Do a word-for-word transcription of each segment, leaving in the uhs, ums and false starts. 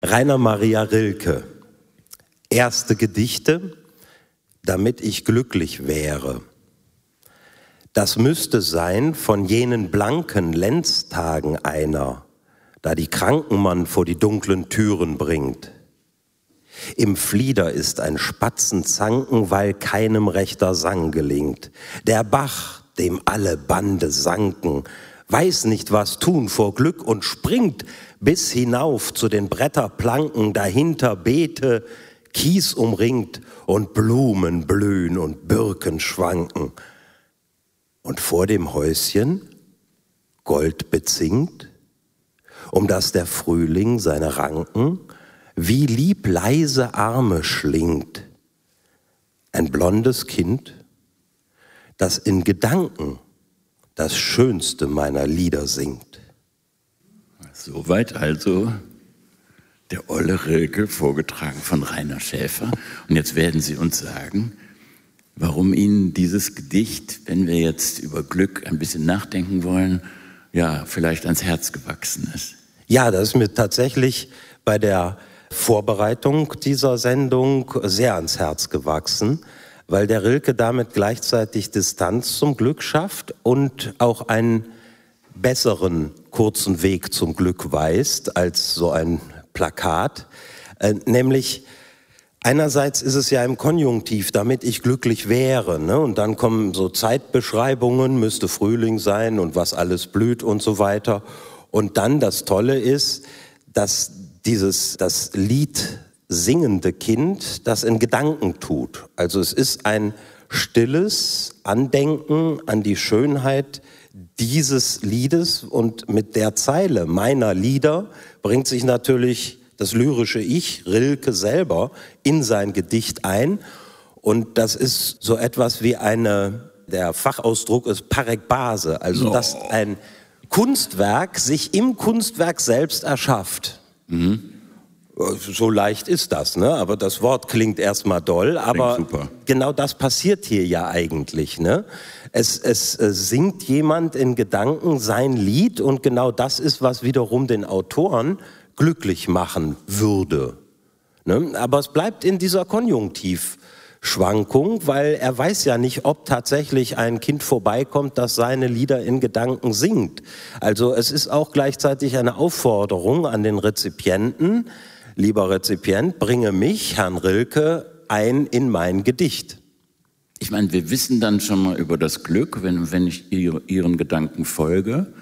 Rainer Maria Rilke, erste Gedichte, damit ich glücklich wäre. Das müsste sein von jenen blanken Lenztagen einer, da die Kranken man vor die dunklen Türen bringt. Im Flieder ist ein Spatzenzanken, weil keinem rechter Sang gelingt. Der Bach, dem alle Bande sanken, weiß nicht, was tun vor Glück und springt bis hinauf zu den Bretterplanken, dahinter Beete, Kies umringt und Blumen blühen und Birken schwanken. Und vor dem Häuschen Gold bezingt, um das der Frühling seine Ranken wie lieb leise Arme schlingt. Ein blondes Kind, das in Gedanken das schönste meiner Lieder singt. Soweit also der olle Rilke, vorgetragen von Rainer Schäfer. Und jetzt werden Sie uns sagen, warum Ihnen dieses Gedicht, wenn wir jetzt über Glück ein bisschen nachdenken wollen, ja, vielleicht ans Herz gewachsen ist. Ja, das ist mir tatsächlich bei der Vorbereitung dieser Sendung sehr ans Herz gewachsen, weil der Rilke damit gleichzeitig Distanz zum Glück schafft und auch einen besseren kurzen Weg zum Glück weist als so ein Plakat. Äh, nämlich einerseits ist es ja im Konjunktiv, damit ich glücklich wäre, ne? Und dann kommen so Zeitbeschreibungen, müsste Frühling sein und was alles blüht und so weiter. Und dann das Tolle ist, dass dieses, das Lied singende Kind das in Gedanken tut. Also es ist ein stilles Andenken an die Schönheit dieses Liedes, und mit der Zeile meiner Lieder bringt sich natürlich das lyrische Ich, Rilke selber, in sein Gedicht ein. Und das ist so etwas wie eine, der Fachausdruck ist Parekbase, also oh. dass ein Kunstwerk sich im Kunstwerk selbst erschafft. Mhm. So leicht ist das, ne? Aber das Wort klingt erstmal doll, aber genau das passiert hier ja eigentlich, ne? Es, es äh, singt jemand in Gedanken sein Lied, und genau das ist, was wiederum den Autoren glücklich machen würde, ne? Aber es bleibt in dieser Konjunktivschwankung, weil er weiß ja nicht, ob tatsächlich ein Kind vorbeikommt, das seine Lieder in Gedanken singt. Also es ist auch gleichzeitig eine Aufforderung an den Rezipienten: Lieber Rezipient, bringe mich, Herrn Rilke, ein in mein Gedicht. Ich meine, wir wissen dann schon mal über das Glück, wenn, wenn ich ihr, Ihren Gedanken folge,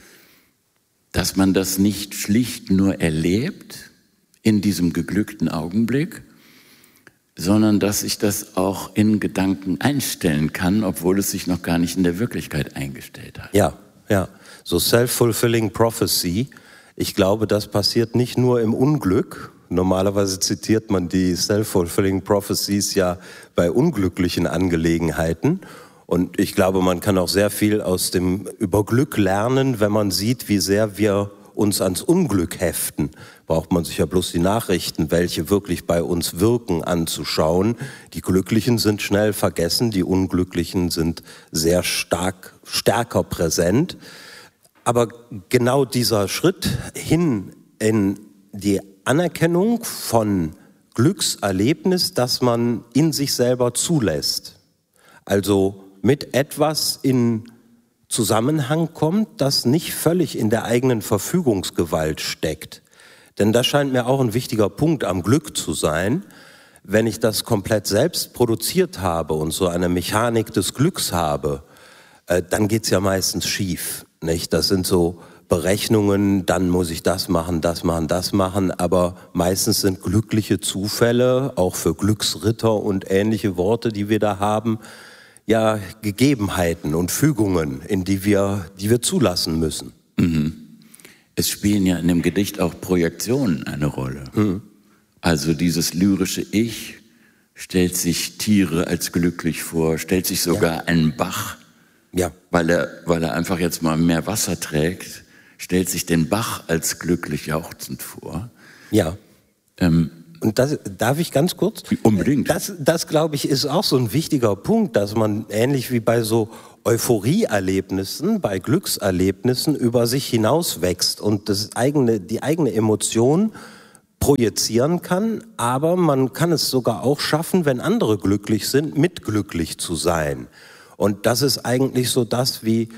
dass man das nicht schlicht nur erlebt in diesem geglückten Augenblick, sondern dass ich das auch in Gedanken einstellen kann, obwohl es sich noch gar nicht in der Wirklichkeit eingestellt hat. Ja, ja, so self-fulfilling prophecy. Ich glaube, das passiert nicht nur im Unglück. Normalerweise zitiert man die self-fulfilling prophecies ja bei unglücklichen Angelegenheiten. Und ich glaube, man kann auch sehr viel aus dem über Glück lernen, wenn man sieht, wie sehr wir uns ans Unglück heften. Braucht man sich ja bloß die Nachrichten, welche wirklich bei uns wirken, anzuschauen. Die Glücklichen sind schnell vergessen, die Unglücklichen sind sehr stark, stärker präsent. Aber genau dieser Schritt hin in die Anerkennung von Glückserlebnis, das man in sich selber zulässt, also mit etwas in Zusammenhang kommt, das nicht völlig in der eigenen Verfügungsgewalt steckt. Denn das scheint mir auch ein wichtiger Punkt am Glück zu sein. Wenn ich das komplett selbst produziert habe und so eine Mechanik des Glücks habe, äh, dann geht's ja meistens schief. Nicht? Das sind so Berechnungen, dann muss ich das machen, das machen, das machen, aber meistens sind glückliche Zufälle, auch für Glücksritter und ähnliche Worte, die wir da haben, ja Gegebenheiten und Fügungen, in die wir, die wir zulassen müssen. Mhm. Es spielen ja in dem Gedicht auch Projektionen eine Rolle. Mhm. Also dieses lyrische Ich stellt sich Tiere als glücklich vor, stellt sich sogar ja. einen Bach, ja. weil er, weil er einfach jetzt mal mehr Wasser trägt, stellt sich den Bach als glücklich jauchzend vor. Ja. Ähm, Und das, darf ich ganz kurz? Unbedingt. Das, das glaube ich, ist auch so ein wichtiger Punkt, dass man ähnlich wie bei so Euphorieerlebnissen, bei Glückserlebnissen über sich hinaus wächst und das eigene, die eigene Emotion projizieren kann, aber man kann es sogar auch schaffen, wenn andere glücklich sind, mitglücklich zu sein. Und das ist eigentlich so das, wie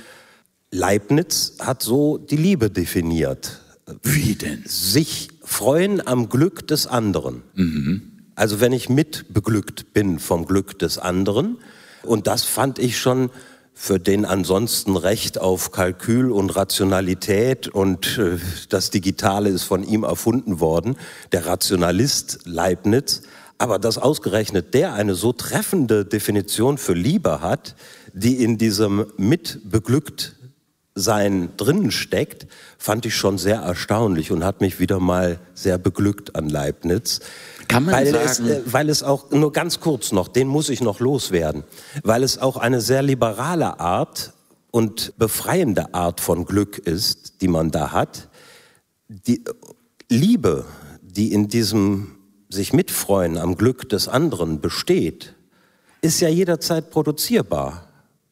Leibniz hat so die Liebe definiert. Wie denn? Sich freuen am Glück des anderen. Mhm. Also wenn ich mitbeglückt bin vom Glück des anderen. Und das fand ich schon für den ansonsten Recht auf Kalkül und Rationalität und äh, das Digitale ist von ihm erfunden worden, der Rationalist Leibniz. Aber dass ausgerechnet der eine so treffende Definition für Liebe hat, die in diesem Mitbeglücktsein drinnen steckt, fand ich schon sehr erstaunlich und hat mich wieder mal sehr beglückt an Leibniz. Kann man weil, sagen, es, äh, weil es auch, nur ganz kurz noch, den muss ich noch loswerden, weil es auch eine sehr liberale Art und befreiende Art von Glück ist, die man da hat. Die Liebe, die in diesem sich mitfreuen am Glück des anderen besteht, ist ja jederzeit produzierbar.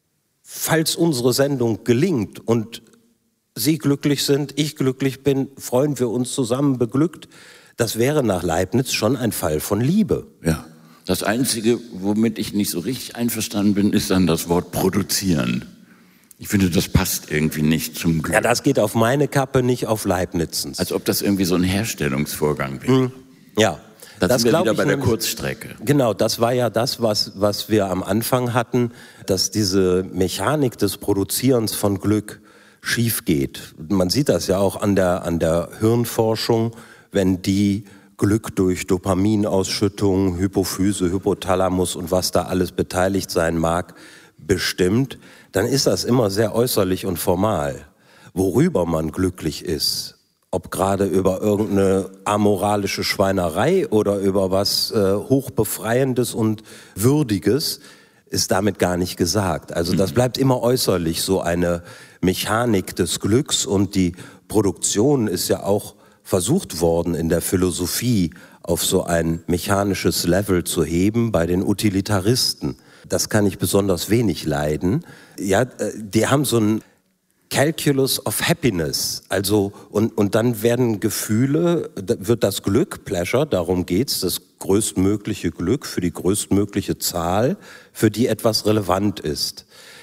Falls unsere Sendung gelingt und Sie glücklich sind, ich glücklich bin, freuen wir uns zusammen beglückt. Das wäre nach Leibniz schon ein Fall von Liebe. Ja, das Einzige, womit ich nicht so richtig einverstanden bin, ist dann das Wort produzieren. Ich finde, das passt irgendwie nicht zum Glück. Ja, das geht auf meine Kappe, nicht auf Leibnizens. Als ob das irgendwie so ein Herstellungsvorgang wäre. Hm. Ja. Da das sind wir wieder bei der nämlich, Kurzstrecke. Genau, das war ja das, was, was wir am Anfang hatten, dass diese Mechanik des Produzierens von Glück schief geht. Man sieht das ja auch an der, an der Hirnforschung, wenn die Glück durch Dopaminausschüttung, Hypophyse, Hypothalamus und was da alles beteiligt sein mag, bestimmt, dann ist das immer sehr äußerlich und formal. Worüber man glücklich ist, ob gerade über irgendeine amoralische Schweinerei oder über was äh, Hochbefreiendes und Würdiges, ist damit gar nicht gesagt. Also das bleibt immer äußerlich, so eine Mechanik des Glücks, und die Produktion ist ja auch versucht worden in der Philosophie auf so ein mechanisches Level zu heben bei den Utilitaristen. Das kann ich besonders wenig leiden. Ja, die haben so ein Calculus of Happiness, also und, und dann werden Gefühle, wird das Glück, Pleasure, darum geht's, das größtmögliche Glück für die größtmögliche Zahl, für die etwas relevant ist.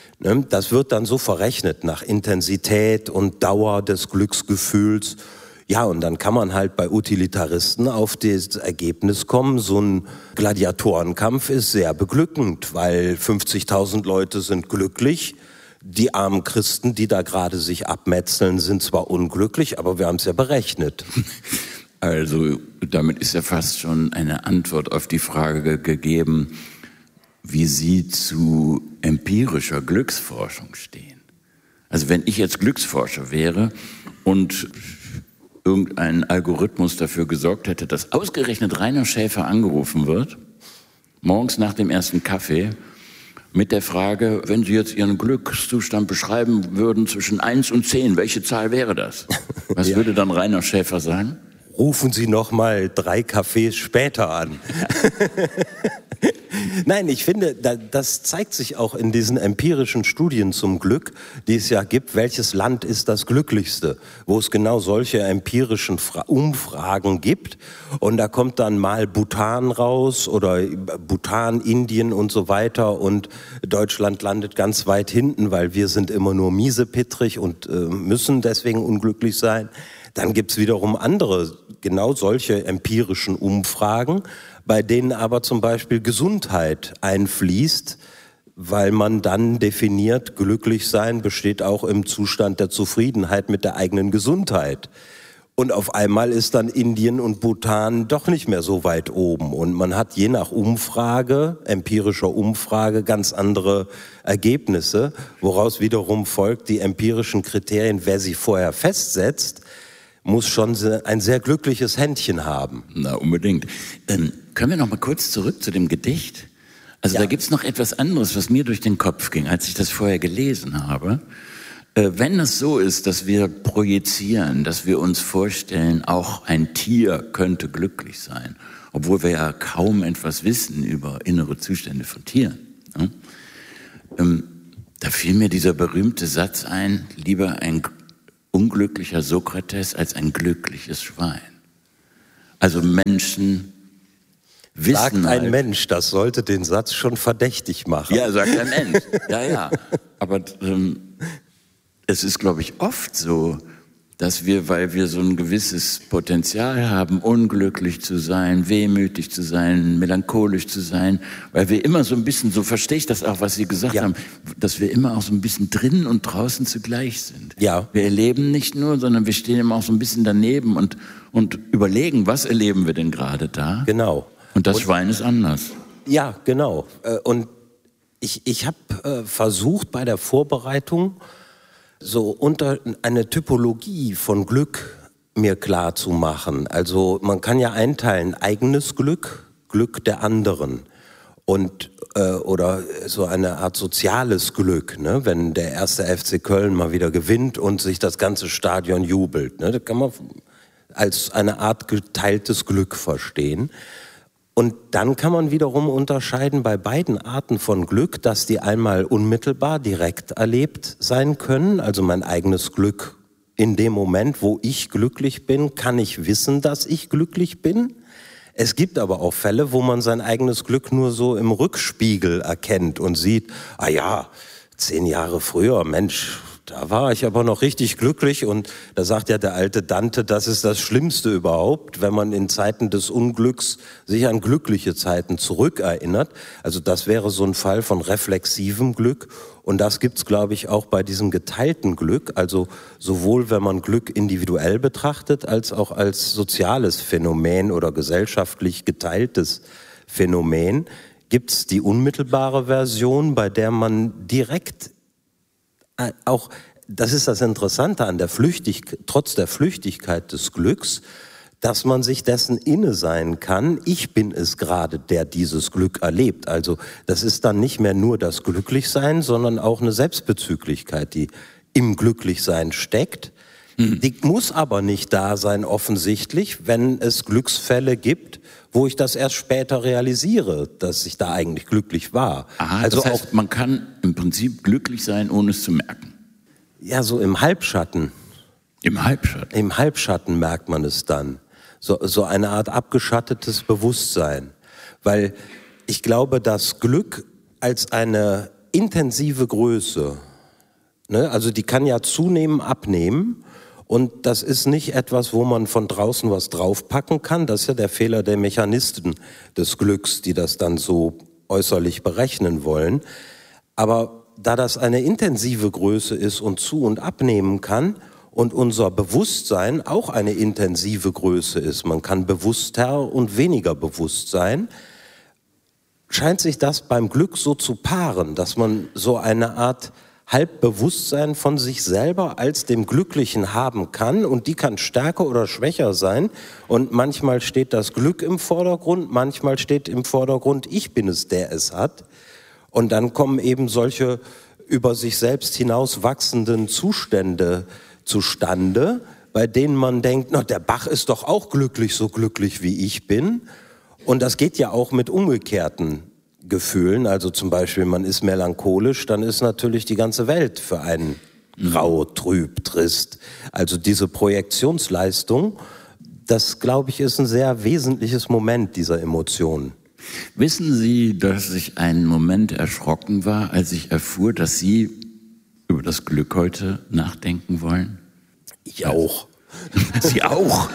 Das wird dann so verrechnet nach Intensität und Dauer des Glücksgefühls. Ja, und dann kann man halt bei Utilitaristen auf das Ergebnis kommen, so ein Gladiatorenkampf ist sehr beglückend, weil fünfzigtausend Leute sind glücklich. Die armen Christen, die da gerade sich abmetzeln, sind zwar unglücklich, aber wir haben es ja berechnet. Also damit ist ja fast schon eine Antwort auf die Frage gegeben, wie Sie zu empirischer Glücksforschung stehen. Also wenn ich jetzt Glücksforscher wäre und irgendein Algorithmus dafür gesorgt hätte, dass ausgerechnet Rainer Schäfer angerufen wird, morgens nach dem ersten Kaffee, mit der Frage, wenn Sie jetzt Ihren Glückszustand beschreiben würden zwischen eins und zehn, welche Zahl wäre das? Was ja. würde dann Rainer Schäfer sagen? Rufen Sie noch mal drei Cafés später an. Nein, ich finde, das zeigt sich auch in diesen empirischen Studien zum Glück, die es ja gibt. Welches Land ist das glücklichste? Wo es genau solche empirischen Umfragen gibt. Und da kommt dann mal Bhutan raus oder Bhutan, Indien und so weiter. Und Deutschland landet ganz weit hinten, weil wir sind immer nur miesepittrig und äh, müssen deswegen unglücklich sein. Dann gibt's wiederum andere, genau solche empirischen Umfragen, bei denen aber zum Beispiel Gesundheit einfließt, weil man dann definiert, glücklich sein besteht auch im Zustand der Zufriedenheit mit der eigenen Gesundheit. Und auf einmal ist dann Indien und Bhutan doch nicht mehr so weit oben. Und man hat je nach Umfrage, empirischer Umfrage, ganz andere Ergebnisse, woraus wiederum folgt, die empirischen Kriterien, wer sie vorher festsetzt, muss schon ein sehr glückliches Händchen haben. Na, unbedingt. Ähm, können wir noch mal kurz zurück zu dem Gedicht? Also ja. Da gibt's noch etwas anderes, was mir durch den Kopf ging, als ich das vorher gelesen habe. Äh, wenn es so ist, dass wir projizieren, dass wir uns vorstellen, auch ein Tier könnte glücklich sein, obwohl wir ja kaum etwas wissen über innere Zustände von Tieren. Ja? Ähm, da fiel mir dieser berühmte Satz ein, lieber ein unglücklicher Sokrates als ein glückliches Schwein. Also Menschen wissen Sagt ein halt, Mensch, das sollte den Satz schon verdächtig machen. Ja, sagt ein Mensch. Ja, ja. Aber ähm, es ist, glaube ich, oft so, dass wir, weil wir so ein gewisses Potenzial haben, unglücklich zu sein, wehmütig zu sein, melancholisch zu sein, weil wir immer so ein bisschen, so verstehe ich das auch, was Sie gesagt ja. haben, dass wir immer auch so ein bisschen drinnen und draußen zugleich sind. Ja. Wir erleben nicht nur, sondern wir stehen immer auch so ein bisschen daneben und, und überlegen, was erleben wir denn gerade da? Genau. Und das und, Schwein ist anders. Ja, genau. Und ich, ich habe äh, versucht bei der Vorbereitung, so unter eine Typologie von Glück mir klar zu machen. Also man kann ja einteilen, eigenes Glück, Glück der anderen und äh, oder so eine Art soziales Glück, ne? Wenn der erste F C Köln mal wieder gewinnt und sich das ganze Stadion jubelt, ne? Das kann man als eine Art geteiltes Glück verstehen. Und dann kann man wiederum unterscheiden bei beiden Arten von Glück, dass die einmal unmittelbar direkt erlebt sein können, also mein eigenes Glück in dem Moment, wo ich glücklich bin, kann ich wissen, dass ich glücklich bin. Es gibt aber auch Fälle, wo man sein eigenes Glück nur so im Rückspiegel erkennt und sieht, ah ja, zehn Jahre früher, Mensch, da war ich aber noch richtig glücklich und da sagt ja der alte Dante, das ist das Schlimmste überhaupt, wenn man in Zeiten des Unglücks sich an glückliche Zeiten zurückerinnert. Also das wäre so ein Fall von reflexivem Glück und das gibt's, glaube ich, auch bei diesem geteilten Glück, also sowohl wenn man Glück individuell betrachtet, als auch als soziales Phänomen oder gesellschaftlich geteiltes Phänomen, gibt's die unmittelbare Version, bei der man direkt auch, das ist das Interessante an der Flüchtigkeit, trotz der Flüchtigkeit des Glücks, dass man sich dessen inne sein kann, ich bin es gerade, der dieses Glück erlebt. Also das ist dann nicht mehr nur das Glücklichsein, sondern auch eine Selbstbezüglichkeit, die im Glücklichsein steckt. Mhm. Die muss aber nicht da sein offensichtlich, wenn es Glücksfälle gibt, wo ich das erst später realisiere, dass ich da eigentlich glücklich war. Aha, also das heißt, auch, man kann im Prinzip glücklich sein, ohne es zu merken. Ja, so im Halbschatten. Im Halbschatten? Im Halbschatten merkt man es dann. So, so eine Art abgeschattetes Bewusstsein. Weil ich glaube, dass Glück als eine intensive Größe, ne, also die kann ja zunehmen, abnehmen. Und das ist nicht etwas, wo man von draußen was draufpacken kann. Das ist ja der Fehler der Mechanisten des Glücks, die das dann so äußerlich berechnen wollen. Aber da das eine intensive Größe ist und zu- und abnehmen kann und unser Bewusstsein auch eine intensive Größe ist, man kann bewusster und weniger bewusst sein, scheint sich das beim Glück so zu paaren, dass man so eine Art Halbbewusstsein von sich selber als dem Glücklichen haben kann und die kann stärker oder schwächer sein und manchmal steht das Glück im Vordergrund, manchmal steht im Vordergrund, ich bin es, der es hat und dann kommen eben solche über sich selbst hinaus wachsenden Zustände zustande, bei denen man denkt, na, der Bach ist doch auch glücklich, so glücklich wie ich bin und das geht ja auch mit umgekehrten Gefühlen, also zum Beispiel man ist melancholisch, dann ist natürlich die ganze Welt für einen grau, trüb, trist. Also diese Projektionsleistung, das glaube ich ist ein sehr wesentliches Moment dieser Emotionen. Wissen Sie, dass ich einen Moment erschrocken war, als ich erfuhr, dass Sie über das Glück heute nachdenken wollen? Ich auch. Sie auch?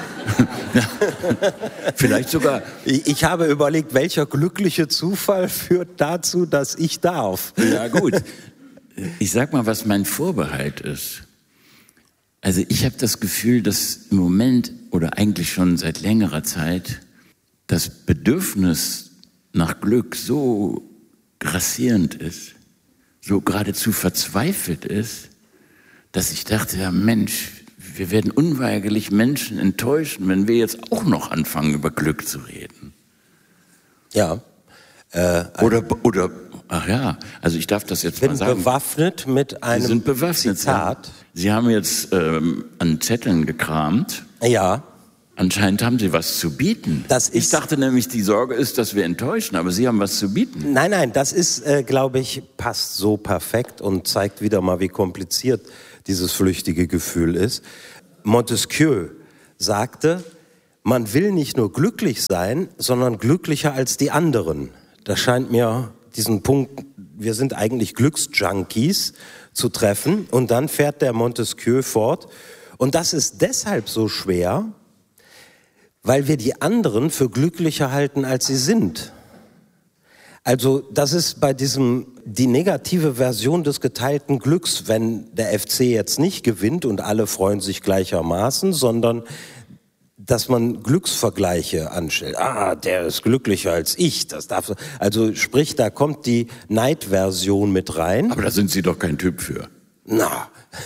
Vielleicht sogar. Ich, ich habe überlegt, welcher glückliche Zufall führt dazu, dass ich darf. Ja gut. Ich sag mal, was mein Vorbehalt ist. Also ich habe das Gefühl, dass im Moment oder eigentlich schon seit längerer Zeit das Bedürfnis nach Glück so grassierend ist, so geradezu verzweifelt ist, dass ich dachte, ja Mensch, wir werden unweigerlich Menschen enttäuschen, wenn wir jetzt auch noch anfangen, über Glück zu reden. Ja. Äh, oder, oder, ach ja, also ich darf das jetzt bin mal sagen. Bewaffnet mit einem Sie sind bewaffnet. Zitat. Sie haben jetzt ähm, an Zetteln gekramt. Ja. Anscheinend haben Sie was zu bieten. Das ist, ich dachte nämlich, die Sorge ist, dass wir enttäuschen, aber Sie haben was zu bieten. Nein, nein, das ist, äh, glaube ich, passt so perfekt und zeigt wieder mal, wie kompliziert dieses flüchtige Gefühl ist. Montesquieu sagte, man will nicht nur glücklich sein, sondern glücklicher als die anderen. Das scheint mir diesen Punkt, wir sind eigentlich Glücksjunkies, zu treffen. Und dann fährt der Montesquieu fort. Und das ist deshalb so schwer, weil wir die anderen für glücklicher halten, als sie sind. Also das ist bei diesem, die negative Version des geteilten Glücks, wenn der F C jetzt nicht gewinnt und alle freuen sich gleichermaßen, sondern dass man Glücksvergleiche anstellt. Ah, der ist glücklicher als ich. Das darf, also sprich, da kommt die Neidversion mit rein. Aber da sind Sie doch kein Typ für. Na.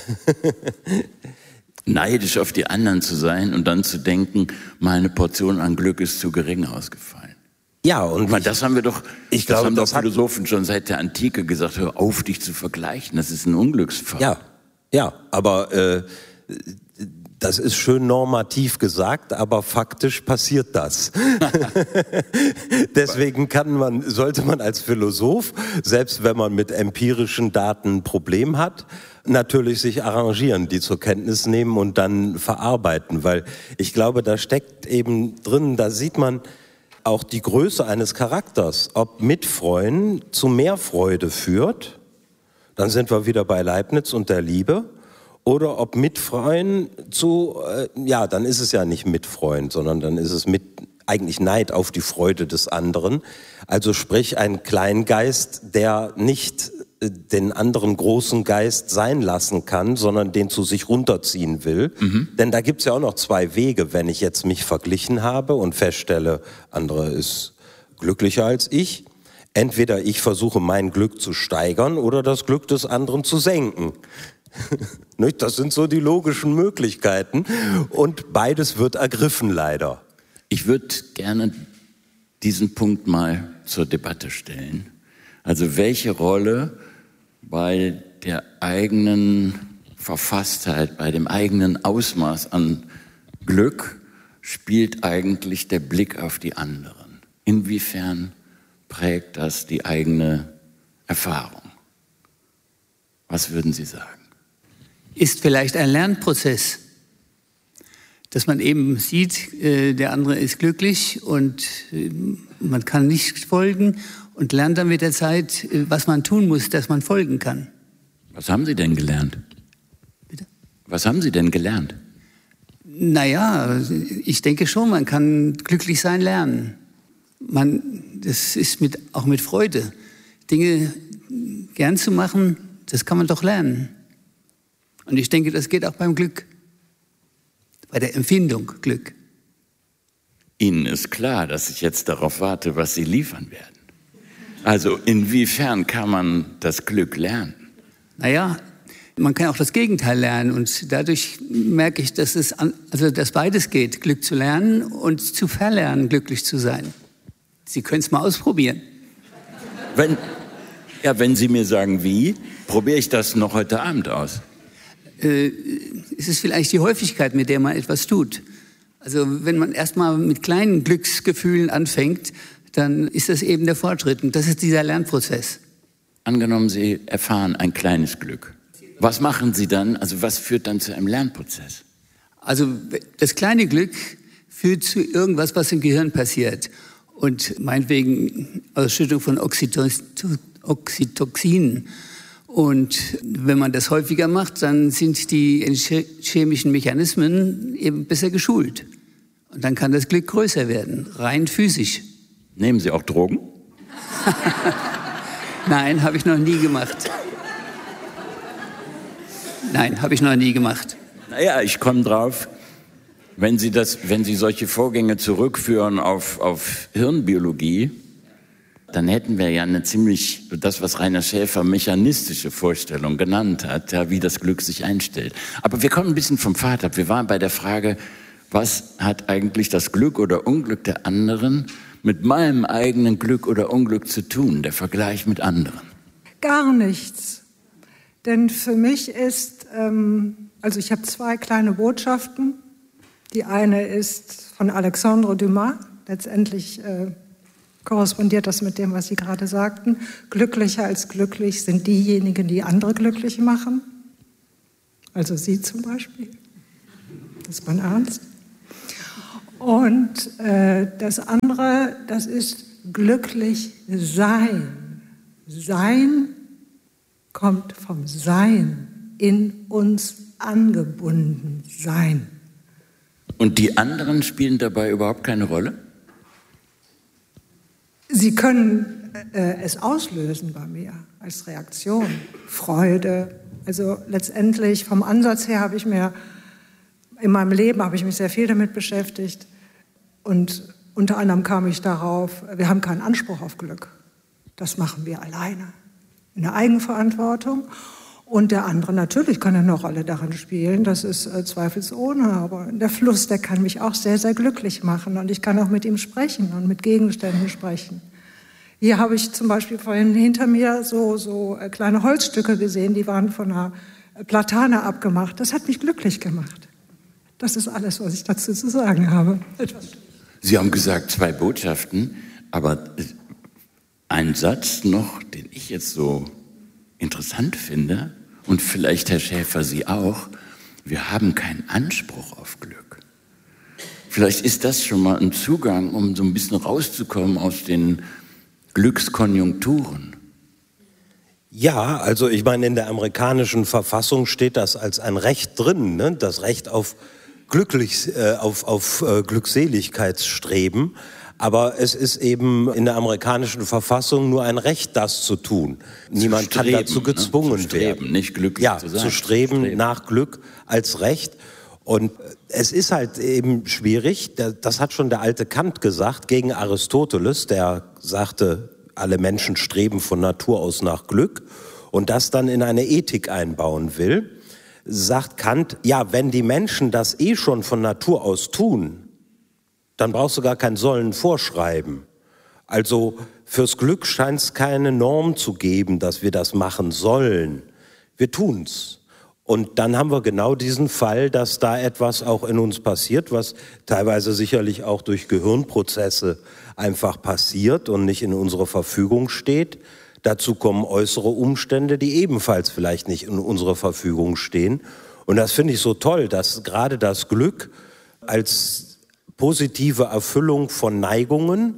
Neidisch auf die anderen zu sein und dann zu denken, meine Portion an Glück ist zu gering ausgefallen. Ja, und meine, das haben wir doch, ich das glaube, haben doch das hat, Philosophen schon seit der Antike gesagt, hör auf, dich zu vergleichen, das ist ein Unglücksfall. Ja, ja, aber äh, das ist schön normativ gesagt, aber faktisch passiert das. Deswegen kann man, sollte man als Philosoph, selbst wenn man mit empirischen Daten ein Problem hat, natürlich sich arrangieren, die zur Kenntnis nehmen und dann verarbeiten, weil ich glaube, da steckt eben drin, da sieht man auch die Größe eines Charakters, ob Mitfreuen zu mehr Freude führt, dann sind wir wieder bei Leibniz und der Liebe, oder ob Mitfreuen zu, äh, ja, dann ist es ja nicht Mitfreuen, sondern dann ist es mit, eigentlich Neid auf die Freude des anderen. Also sprich ein Kleingeist, der nicht äh, den anderen großen Geist sein lassen kann, sondern den zu sich runterziehen will. Mhm. Denn da gibt's ja auch noch zwei Wege, wenn ich jetzt mich verglichen habe und feststelle, andere ist glücklicher als ich. Entweder ich versuche mein Glück zu steigern oder das Glück des anderen zu senken. Das sind so die logischen Möglichkeiten und beides wird ergriffen leider. Ich würde gerne diesen Punkt mal zur Debatte stellen. Also welche Rolle bei der eigenen Verfasstheit, bei dem eigenen Ausmaß an Glück spielt eigentlich der Blick auf die anderen? Inwiefern prägt das die eigene Erfahrung? Was würden Sie sagen? Ist vielleicht ein Lernprozess, dass man eben sieht, äh, der andere ist glücklich und äh, man kann nicht folgen und lernt dann mit der Zeit, äh, was man tun muss, dass man folgen kann. Was haben Sie denn gelernt? Bitte? Was haben Sie denn gelernt? Naja, ich denke schon, man kann glücklich sein lernen. Man, das ist mit, auch mit Freude. Dinge gern zu machen, das kann man doch lernen. Und ich denke, das geht auch beim Glück, bei der Empfindung Glück. Ihnen ist klar, dass ich jetzt darauf warte, was Sie liefern werden. Also inwiefern kann man das Glück lernen? Naja, man kann auch das Gegenteil lernen und dadurch merke ich, dass es an, also dass beides geht, Glück zu lernen und zu verlernen, glücklich zu sein. Sie können es mal ausprobieren. Wenn, ja, wenn Sie mir sagen, wie, probiere ich das noch heute Abend aus. Äh, es ist vielleicht die Häufigkeit, mit der man etwas tut. Also wenn man erstmal mit kleinen Glücksgefühlen anfängt, dann ist das eben der Fortschritt. Und das ist dieser Lernprozess. Angenommen, Sie erfahren ein kleines Glück. Was machen Sie dann? Also was führt dann zu einem Lernprozess? Also das kleine Glück führt zu irgendwas, was im Gehirn passiert. Und meinetwegen Ausschüttung von Oxytocin. Und wenn man das häufiger macht, dann sind die chemischen Mechanismen eben besser geschult. Und dann kann das Glück größer werden, rein physisch. Nehmen Sie auch Drogen? Nein, habe ich noch nie gemacht. Nein, habe ich noch nie gemacht. Naja, ich komme drauf, wenn Sie, das, wenn Sie solche Vorgänge zurückführen auf, auf Hirnbiologie, dann hätten wir ja eine ziemlich, das was Rainer Schäfer mechanistische Vorstellung genannt hat, ja, wie das Glück sich einstellt. Aber wir kommen ein bisschen vom Pfad ab. Wir waren bei der Frage, was hat eigentlich das Glück oder Unglück der anderen mit meinem eigenen Glück oder Unglück zu tun, der Vergleich mit anderen? Gar nichts. Denn für mich ist, ähm, also ich habe zwei kleine Botschaften. Die eine ist von Alexandre Dumas, letztendlich äh, korrespondiert das mit dem, was Sie gerade sagten. Glücklicher als glücklich sind diejenigen, die andere glücklich machen. Also Sie zum Beispiel. Das ist mein Ernst. Und äh, das andere, das ist glücklich sein. Sein kommt vom Sein, in uns angebunden sein. Und die anderen spielen dabei überhaupt keine Rolle? Sie können äh, es auslösen bei mir als Reaktion, Freude. Also letztendlich vom Ansatz her habe ich mir, in meinem Leben habe ich mich sehr viel damit beschäftigt. Und unter anderem kam ich darauf, wir haben keinen Anspruch auf Glück. Das machen wir alleine, in der Eigenverantwortung. Und der andere natürlich kann eine Rolle darin spielen, das ist äh, zweifelsohne. Aber der Fluss, der kann mich auch sehr, sehr glücklich machen. Und ich kann auch mit ihm sprechen und mit Gegenständen sprechen. Hier habe ich zum Beispiel vorhin hinter mir so, so äh, kleine Holzstücke gesehen, die waren von einer Platane abgemacht. Das hat mich glücklich gemacht. Das ist alles, was ich dazu zu sagen habe. Etwas. Sie haben gesagt, zwei Botschaften, aber ein Satz noch, den ich jetzt so interessant finde, und vielleicht, Herr Schäfer, Sie auch, wir haben keinen Anspruch auf Glück. Vielleicht ist das schon mal ein Zugang, um so ein bisschen rauszukommen aus den Glückskonjunkturen. Ja, also ich meine, in der amerikanischen Verfassung steht das als ein Recht drin, ne? Das Recht auf, Glücklich, äh, auf, auf äh, Glückseligkeitsstreben. Aber es ist eben in der amerikanischen Verfassung nur ein Recht, das zu tun. Zu Niemand streben, kann dazu gezwungen ne? zu streben, werden. Nicht glücklich ja, zu sein. zu streben, streben nach Glück als Recht. Und es ist halt eben schwierig, das hat schon der alte Kant gesagt, gegen Aristoteles, der sagte, alle Menschen streben von Natur aus nach Glück und das dann in eine Ethik einbauen will, sagt Kant, ja, wenn die Menschen das eh schon von Natur aus tun, dann brauchst du gar kein Sollen vorschreiben. Also fürs Glück scheint es keine Norm zu geben, dass wir das machen sollen. Wir tun's. Und dann haben wir genau diesen Fall, dass da etwas auch in uns passiert, was teilweise sicherlich auch durch Gehirnprozesse einfach passiert und nicht in unserer Verfügung steht. Dazu kommen äußere Umstände, die ebenfalls vielleicht nicht in unserer Verfügung stehen. Und das finde ich so toll, dass gerade das Glück als positive Erfüllung von Neigungen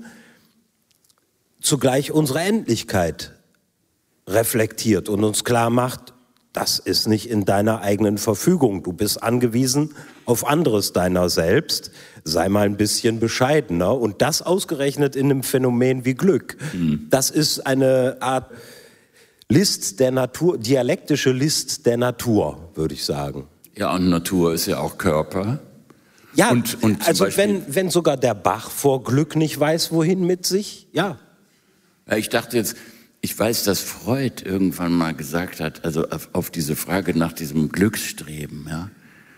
zugleich unsere Endlichkeit reflektiert und uns klar macht, das ist nicht in deiner eigenen Verfügung. Du bist angewiesen auf anderes deiner selbst. Sei mal ein bisschen bescheidener. Und das ausgerechnet in einem Phänomen wie Glück. Mhm. Das ist eine Art List der Natur, dialektische List der Natur, würde ich sagen. Ja, und Natur ist ja auch Körper. Ja, und, und also Beispiel, wenn, wenn sogar der Bach vor Glück nicht weiß, wohin mit sich, ja. Ja, ich dachte jetzt, ich weiß, dass Freud irgendwann mal gesagt hat, also auf, auf diese Frage nach diesem Glücksstreben, ja,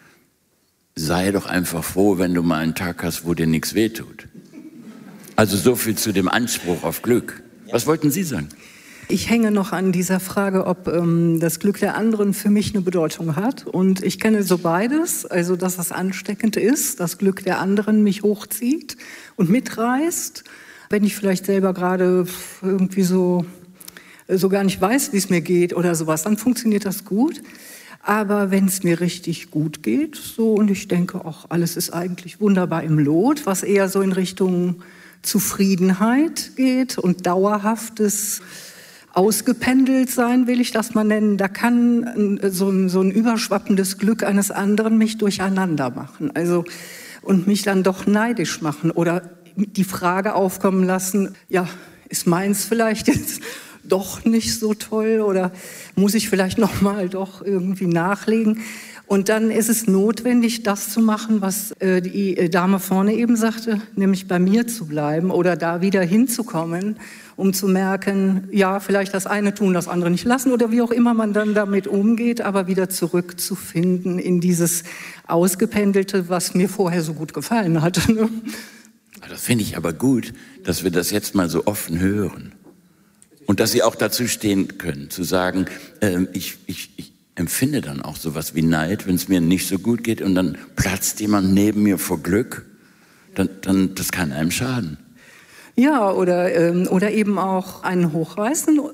sei doch einfach froh, wenn du mal einen Tag hast, wo dir nichts wehtut. Also so viel zu dem Anspruch auf Glück. Was wollten Sie sagen? Ich hänge noch an dieser Frage, ob ähm, das Glück der anderen für mich eine Bedeutung hat. Und ich kenne so beides, also dass das ansteckend ist, das Glück der anderen mich hochzieht und mitreißt. Wenn ich vielleicht selber gerade irgendwie so, so gar nicht weiß, wie es mir geht oder sowas, dann funktioniert das gut. Aber wenn es mir richtig gut geht, so und ich denke, ach, alles ist eigentlich wunderbar im Lot, was eher so in Richtung Zufriedenheit geht und dauerhaftes ausgependelt sein, will ich das mal nennen, da kann so ein, so ein überschwappendes Glück eines anderen mich durcheinander machen. Also, und mich dann doch neidisch machen oder die Frage aufkommen lassen, ja, ist meins vielleicht jetzt doch nicht so toll oder muss ich vielleicht noch mal doch irgendwie nachlegen? Und dann ist es notwendig, das zu machen, was äh, die Dame vorne eben sagte, nämlich bei mir zu bleiben oder da wieder hinzukommen, um zu merken, ja, vielleicht das eine tun, das andere nicht lassen oder wie auch immer man dann damit umgeht, aber wieder zurückzufinden in dieses Ausgependelte, was mir vorher so gut gefallen hat. Das finde ich aber gut, dass wir das jetzt mal so offen hören. Und dass Sie auch dazu stehen können, zu sagen, äh, ich, ich, ich empfinde dann auch sowas wie Neid, wenn es mir nicht so gut geht und dann platzt jemand neben mir vor Glück, dann, dann das kann einem schaden. Ja, oder, ähm, oder eben auch einen hochreißen,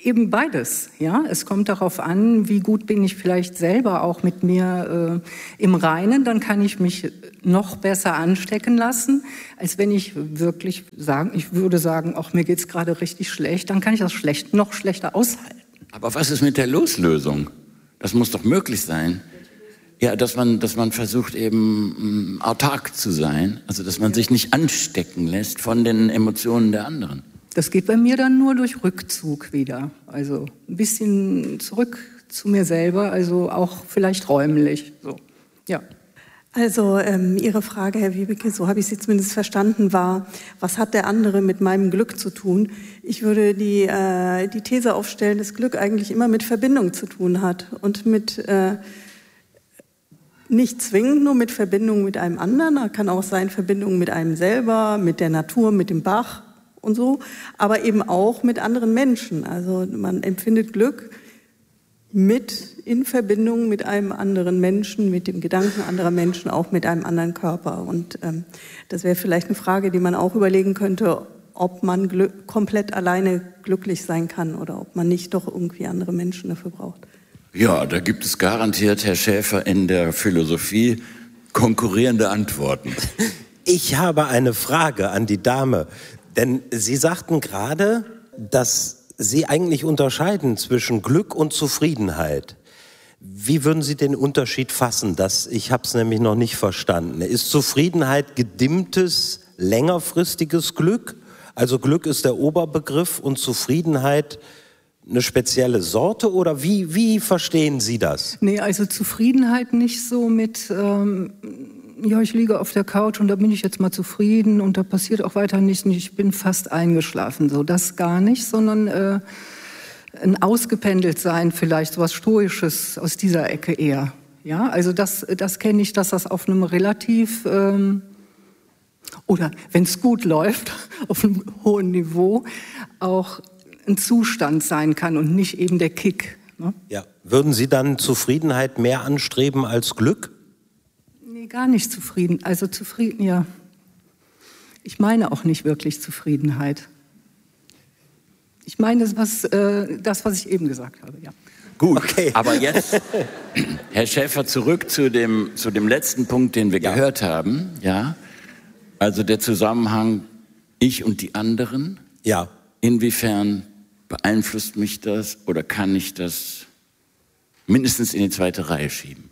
eben beides, ja. Es kommt darauf an, wie gut bin ich vielleicht selber auch mit mir äh, im Reinen. Dann kann ich mich noch besser anstecken lassen, als wenn ich wirklich sagen, ich würde sagen, ach, mir geht's gerade richtig schlecht. Dann kann ich das schlecht, noch schlechter aushalten. Aber was ist mit der Loslösung? Das muss doch möglich sein. Ja, dass man, dass man versucht eben mh, autark zu sein. Also, dass man sich nicht anstecken lässt von den Emotionen der anderen. Das geht bei mir dann nur durch Rückzug wieder. Also ein bisschen zurück zu mir selber, also auch vielleicht räumlich. So. Ja. Also ähm, Ihre Frage, Herr Wiebeke, so habe ich sie zumindest verstanden, war, was hat der andere mit meinem Glück zu tun? Ich würde die, äh, die These aufstellen, dass Glück eigentlich immer mit Verbindung zu tun hat und mit äh, nicht zwingend nur mit Verbindung mit einem anderen, da kann auch sein Verbindung mit einem selber, mit der Natur, mit dem Bach und so, aber eben auch mit anderen Menschen. Also man empfindet Glück mit in Verbindung mit einem anderen Menschen, mit dem Gedanken anderer Menschen, auch mit einem anderen Körper. Und ähm, das wäre vielleicht eine Frage, die man auch überlegen könnte, ob man glück, komplett alleine glücklich sein kann oder ob man nicht doch irgendwie andere Menschen dafür braucht. Ja, da gibt es garantiert, Herr Schäfer, in der Philosophie konkurrierende Antworten. Ich habe eine Frage an die Dame, denn Sie sagten gerade, dass Sie eigentlich unterscheiden zwischen Glück und Zufriedenheit. Wie würden Sie den Unterschied fassen? Das, ich habe es nämlich noch nicht verstanden. Ist Zufriedenheit gedimmtes, längerfristiges Glück? Also Glück ist der Oberbegriff und Zufriedenheit eine spezielle Sorte, oder wie, wie verstehen Sie das? Nee, also Zufriedenheit nicht so mit, ähm, ja, ich liege auf der Couch und da bin ich jetzt mal zufrieden und da passiert auch weiter nichts und ich bin fast eingeschlafen. So, das gar nicht, sondern äh, ein ausgependelt sein, vielleicht so was Stoisches aus dieser Ecke eher. Ja, also das, das kenne ich, dass das auf einem relativ, ähm, oder wenn es gut läuft, auf einem hohen Niveau auch ein Zustand sein kann und nicht eben der Kick. Ne? Ja. Würden Sie dann Zufriedenheit mehr anstreben als Glück? Nee, gar nicht zufrieden. Also zufrieden, ja. Ich meine auch nicht wirklich Zufriedenheit. Ich meine das, was, äh, das, was ich eben gesagt habe, ja. Gut, okay. Aber jetzt, Herr Schäfer, zurück zu dem, zu dem letzten Punkt, den wir ja. gehört haben. Ja? Also der Zusammenhang ich und die anderen. Ja. Inwiefern beeinflusst mich das oder kann ich das mindestens in die zweite Reihe schieben?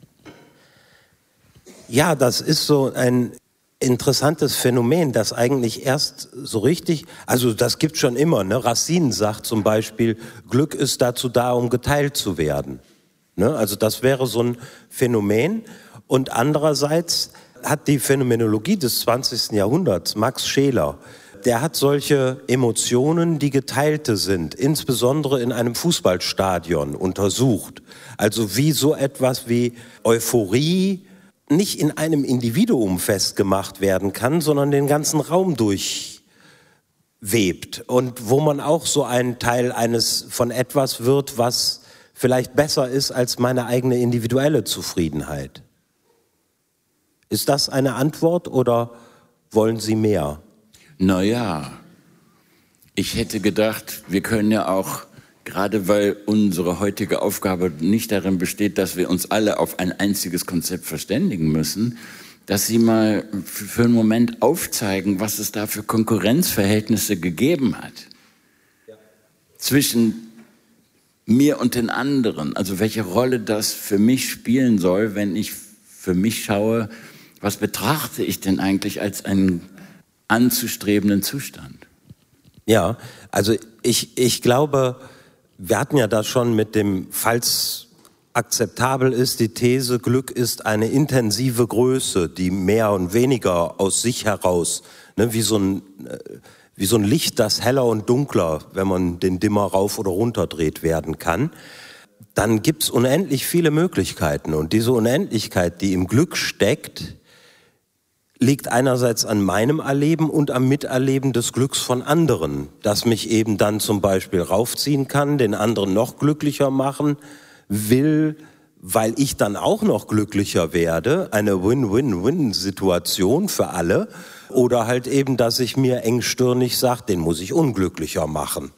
Ja, das ist so ein interessantes Phänomen, das eigentlich erst so richtig, also das gibt schon immer, ne? Racine sagt zum Beispiel, Glück ist dazu da, um geteilt zu werden. Ne? Also das wäre so ein Phänomen. Und andererseits hat die Phänomenologie des zwanzigsten Jahrhunderts, Max Scheler, der hat solche Emotionen, die geteilte sind, insbesondere in einem Fußballstadion untersucht. Also wie so etwas wie Euphorie nicht in einem Individuum festgemacht werden kann, sondern den ganzen Raum durchwebt. Und wo man auch so ein Teil eines von etwas wird, was vielleicht besser ist als meine eigene individuelle Zufriedenheit. Ist das eine Antwort oder wollen Sie mehr? Naja, ich hätte gedacht, wir können ja auch, gerade weil unsere heutige Aufgabe nicht darin besteht, dass wir uns alle auf ein einziges Konzept verständigen müssen, dass Sie mal für einen Moment aufzeigen, was es da für Konkurrenzverhältnisse gegeben hat. Ja. Zwischen mir und den anderen. Also welche Rolle das für mich spielen soll, wenn ich für mich schaue, was betrachte ich denn eigentlich als einen anzustrebenden Zustand? Ja, also ich, ich glaube, wir hatten ja das schon mit dem, falls akzeptabel ist, die These, Glück ist eine intensive Größe, die mehr und weniger aus sich heraus, ne, wie so ein, wie so ein Licht, das heller und dunkler, wenn man den Dimmer rauf oder runter dreht, werden kann. Dann gibt's unendlich viele Möglichkeiten. Und diese Unendlichkeit, die im Glück steckt, liegt einerseits an meinem Erleben und am Miterleben des Glücks von anderen, das mich eben dann zum Beispiel raufziehen kann, den anderen noch glücklicher machen will, weil ich dann auch noch glücklicher werde, eine Win-Win-Win-Situation für alle, oder halt eben, dass ich mir engstirnig sage, den muss ich unglücklicher machen.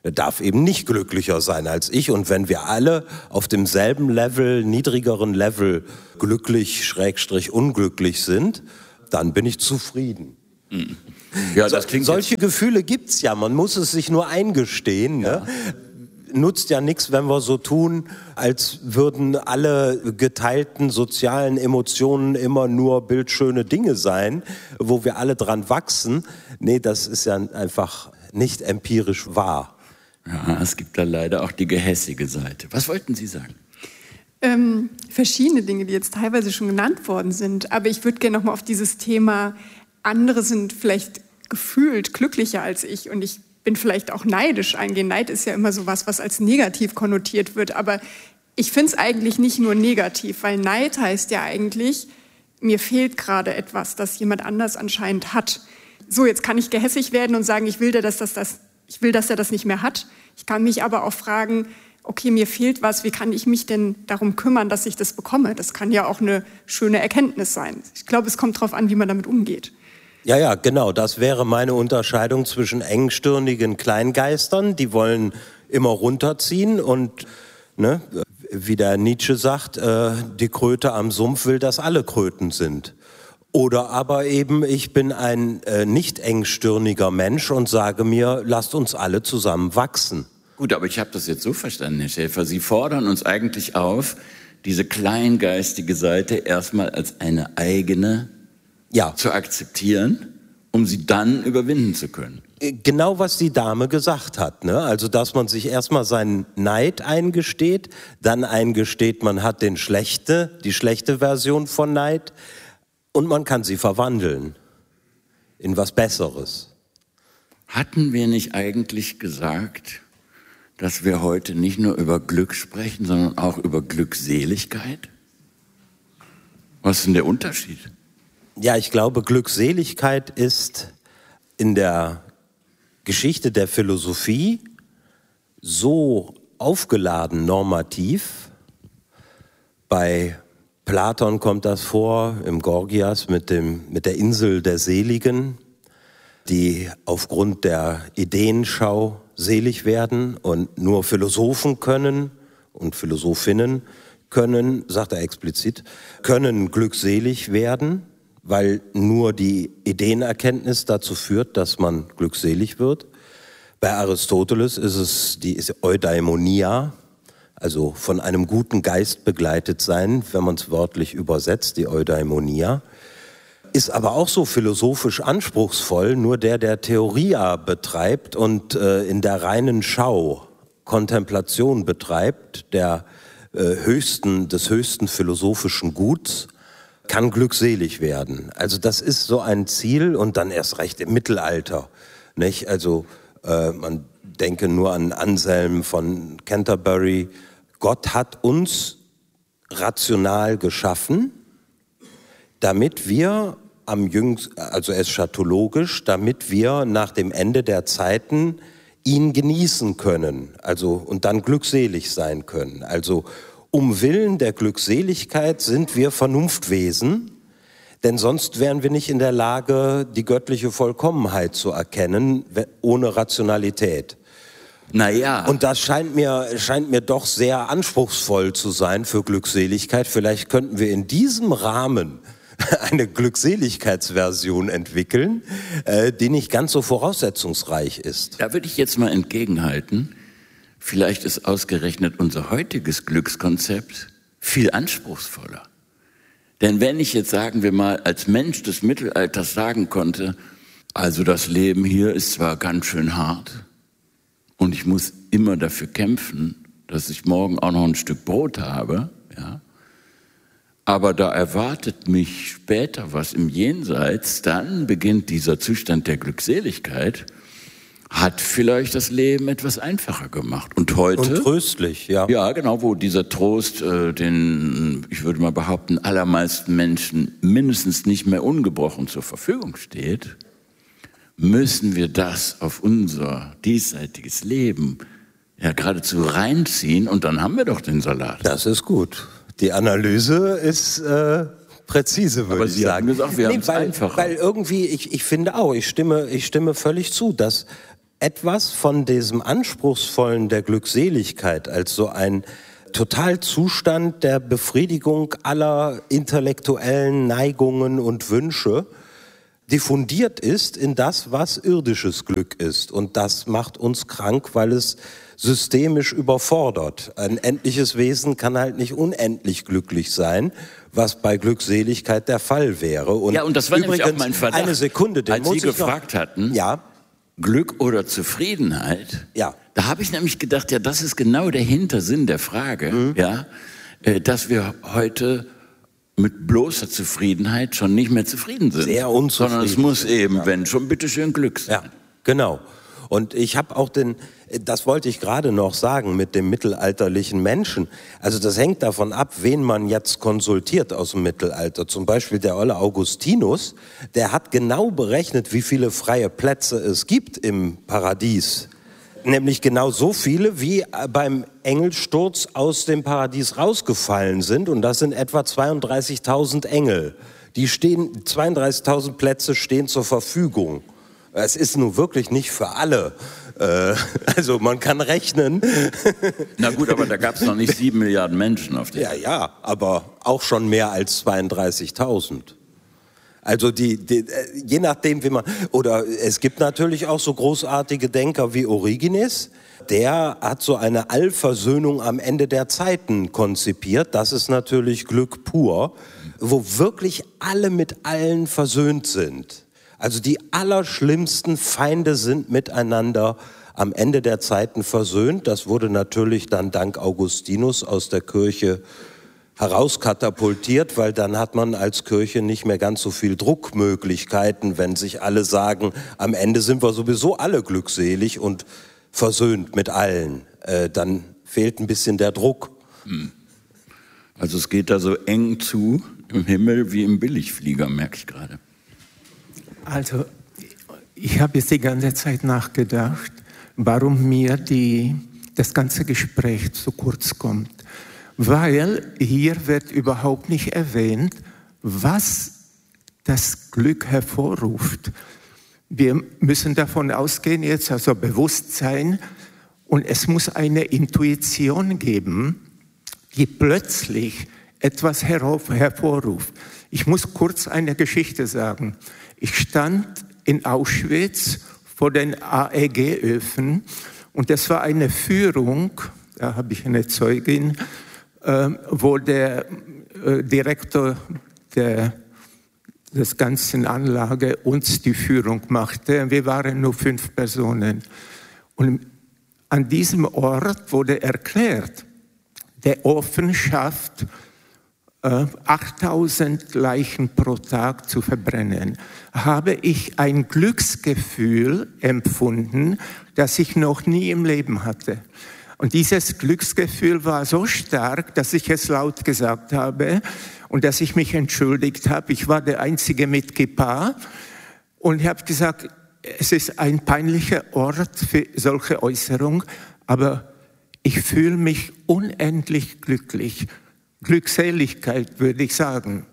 Er darf eben nicht glücklicher sein als ich. Und wenn wir alle auf demselben Level, niedrigeren Level glücklich, schrägstrich unglücklich sind, dann bin ich zufrieden. Mhm. Ja, das klingt so, solche Gefühle gibt's ja, man muss es sich nur eingestehen. Ja. Ne? Nutzt ja nichts, wenn wir so tun, als würden alle geteilten sozialen Emotionen immer nur bildschöne Dinge sein, wo wir alle dran wachsen. Nee, das ist ja einfach nicht empirisch wahr. Ja, es gibt da leider auch die gehässige Seite. Was wollten Sie sagen? Ähm, verschiedene Dinge, die jetzt teilweise schon genannt worden sind. Aber ich würde gerne noch mal auf dieses Thema, andere sind vielleicht gefühlt glücklicher als ich und ich bin vielleicht auch neidisch eingehen. Neid ist ja immer sowas, was als negativ konnotiert wird. Aber ich finde es eigentlich nicht nur negativ, weil Neid heißt ja eigentlich, mir fehlt gerade etwas, das jemand anders anscheinend hat. So, jetzt kann ich gehässig werden und sagen, ich will, dass das, das, ich will, dass er das nicht mehr hat. Ich kann mich aber auch fragen, okay, mir fehlt was, wie kann ich mich denn darum kümmern, dass ich das bekomme? Das kann ja auch eine schöne Erkenntnis sein. Ich glaube, es kommt darauf an, wie man damit umgeht. Ja, ja, genau. Das wäre meine Unterscheidung zwischen engstirnigen Kleingeistern, die wollen immer runterziehen und, ne, wie der Nietzsche sagt, äh, die Kröte am Sumpf will, dass alle Kröten sind. Oder aber eben, ich bin ein äh, nicht engstirniger Mensch und sage mir, lasst uns alle zusammen wachsen. Gut, aber ich habe das jetzt so verstanden, Herr Schäfer. Sie fordern uns eigentlich auf, diese kleingeistige Seite erstmal als eine eigene ja. zu akzeptieren, um sie dann überwinden zu können. Genau, was die Dame gesagt hat, ne? Also, dass man sich erstmal seinen Neid eingesteht, dann eingesteht, man hat den schlechte, die schlechte Version von Neid und man kann sie verwandeln in was Besseres. Hatten wir nicht eigentlich gesagt, dass wir heute nicht nur über Glück sprechen, sondern auch über Glückseligkeit? Was ist denn der Unterschied? Ja, ich glaube, Glückseligkeit ist in der Geschichte der Philosophie so aufgeladen normativ. Bei Platon kommt das vor, im Gorgias mit, dem, mit der Insel der Seligen, die aufgrund der Ideenschau selig werden und nur Philosophen können und Philosophinnen können, sagt er explizit, können glückselig werden, weil nur die Ideenerkenntnis dazu führt, dass man glückselig wird. Bei Aristoteles ist es die Eudaimonia, also von einem guten Geist begleitet sein, wenn man es wörtlich übersetzt, die Eudaimonia. Ist aber auch so philosophisch anspruchsvoll, nur der, der Theoria betreibt und äh, in der reinen Schau Kontemplation betreibt, der äh, höchsten, des höchsten philosophischen Guts, kann glückselig werden. Also das ist so ein Ziel und dann erst recht im Mittelalter, nicht? Also äh, man denke nur an Anselm von Canterbury. Gott hat uns rational geschaffen, damit wir am jüngsten, also eschatologisch, damit wir nach dem Ende der Zeiten ihn genießen können, also und dann glückselig sein können. Also um Willen der Glückseligkeit sind wir Vernunftwesen, denn sonst wären wir nicht in der Lage, die göttliche Vollkommenheit zu erkennen, ohne Rationalität. Naja. Und das scheint mir, scheint mir doch sehr anspruchsvoll zu sein für Glückseligkeit. Vielleicht könnten wir in diesem Rahmen eine Glückseligkeitsversion entwickeln, äh, die nicht ganz so voraussetzungsreich ist. Da würde ich jetzt mal entgegenhalten. Vielleicht ist ausgerechnet unser heutiges Glückskonzept viel anspruchsvoller. Denn wenn ich jetzt, sagen wir mal, als Mensch des Mittelalters sagen konnte, also das Leben hier ist zwar ganz schön hart und ich muss immer dafür kämpfen, dass ich morgen auch noch ein Stück Brot habe, ja, aber da erwartet mich später was im Jenseits, dann beginnt dieser Zustand der Glückseligkeit, hat vielleicht das Leben etwas einfacher gemacht. Und heute... Und tröstlich, ja. Ja, genau, wo dieser Trost, äh, den, ich würde mal behaupten, allermeisten Menschen mindestens nicht mehr ungebrochen zur Verfügung steht, müssen wir das auf unser diesseitiges Leben ja geradezu reinziehen und dann haben wir doch den Salat. Das ist gut. Die Analyse ist äh, präzise, würde ich Sie sagen. Haben gesagt, wir nee, haben es weil, einfacher. weil irgendwie, ich, ich finde auch, ich stimme, ich stimme völlig zu, dass etwas von diesem Anspruchsvollen der Glückseligkeit als so ein Totalzustand der Befriedigung aller intellektuellen Neigungen und Wünsche diffundiert ist in das, was irdisches Glück ist. Und das macht uns krank, weil es systemisch überfordert. Ein endliches Wesen kann halt nicht unendlich glücklich sein, was bei Glückseligkeit der Fall wäre. Und ja, und das war übrigens nämlich auch mein Verdacht, eine Sekunde, den als muss Sie ich gefragt noch, hatten, ja, Glück oder Zufriedenheit, ja. Da habe ich nämlich gedacht, ja, das ist genau der Hintersinn der Frage, mhm. ja, äh, dass wir heute mit bloßer Zufriedenheit schon nicht mehr zufrieden sind. Sehr unzufrieden. Sondern es muss eben, ja. wenn schon, bitteschön Glück sein. Ja, genau. Und ich habe auch den, das wollte ich gerade noch sagen, mit dem mittelalterlichen Menschen. Also das hängt davon ab, wen man jetzt konsultiert aus dem Mittelalter. Zum Beispiel der olle Augustinus, der hat genau berechnet, wie viele freie Plätze es gibt im Paradies. Nämlich genau so viele, wie beim Engelsturz aus dem Paradies rausgefallen sind. Und das sind etwa zweiunddreißigtausend Engel. Die stehen, zweiunddreißigtausend Plätze stehen zur Verfügung. Es ist nun wirklich nicht für alle. Äh, also man kann rechnen. Na gut, aber da gab es noch nicht sieben Milliarden Menschen auf der Ja, ja, aber auch schon mehr als zweiunddreißigtausend. Also die, die, je nachdem, wie man, oder es gibt natürlich auch so großartige Denker wie Origenes, der hat so eine Allversöhnung am Ende der Zeiten konzipiert. Das ist natürlich Glück pur, wo wirklich alle mit allen versöhnt sind. Also die allerschlimmsten Feinde sind miteinander am Ende der Zeiten versöhnt. Das wurde natürlich dann dank Augustinus aus der Kirche herauskatapultiert, weil dann hat man als Kirche nicht mehr ganz so viel Druckmöglichkeiten, wenn sich alle sagen, am Ende sind wir sowieso alle glückselig und versöhnt mit allen. Äh, dann fehlt ein bisschen der Druck. Also es geht da so eng zu im Himmel wie im Billigflieger, merke ich gerade. Also ich habe jetzt die ganze Zeit nachgedacht, warum mir die, das ganze Gespräch zu kurz kommt. Weil hier wird überhaupt nicht erwähnt, was das Glück hervorruft. Wir müssen davon ausgehen, jetzt also Bewusstsein, und es muss eine Intuition geben, die plötzlich etwas hervorruft. Ich muss kurz eine Geschichte sagen. Ich stand in Auschwitz vor den A E G-Öfen und das war eine Führung, da habe ich eine Zeugin, wo der Direktor der des ganzen Anlage uns die Führung machte. Wir waren nur fünf Personen. Und an diesem Ort wurde erklärt, der Ofen schafft äh, achttausend Leichen pro Tag zu verbrennen. Habe ich ein Glücksgefühl empfunden, das ich noch nie im Leben hatte. Und dieses Glücksgefühl war so stark, dass ich es laut gesagt habe und dass ich mich entschuldigt habe. Ich war der Einzige mit Kippa und ich habe gesagt, es ist ein peinlicher Ort für solche Äußerungen, aber ich fühle mich unendlich glücklich. Glückseligkeit, würde ich sagen.